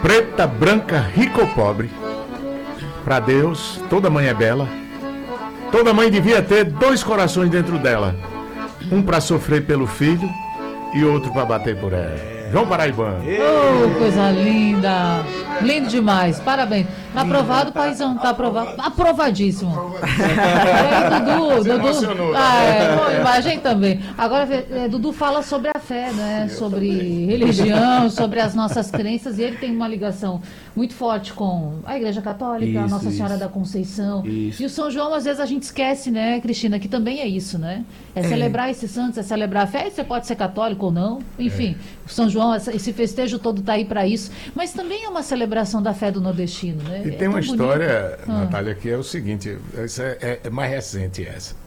Preta, branca, rica ou pobre, para Deus, toda mãe é bela. Toda mãe devia ter dois corações dentro dela. Um para sofrer pelo filho e outro para bater por ela. João Paraibano. Oh, coisa linda. Lindo demais. Parabéns. Tá aprovado, paizão. Tá aprovado. Aprovadíssimo. Dudu. Imagem também. Agora, Dudu fala sobre a fé, né? Sobre religião, sobre as nossas crenças. E ele tem uma ligação muito forte com a Igreja Católica, a Nossa Senhora da Conceição. Isso. E o São João, às vezes, a gente esquece, né, Cristina, que também é isso, né? É celebrar esses santos, é celebrar a fé. E você pode ser católico ou não. Enfim, o São João, esse festejo todo está aí para isso. Mas também é uma celebração da fé do nordestino, né? E tem uma história, Natália, que é o seguinte, essa é mais recente essa.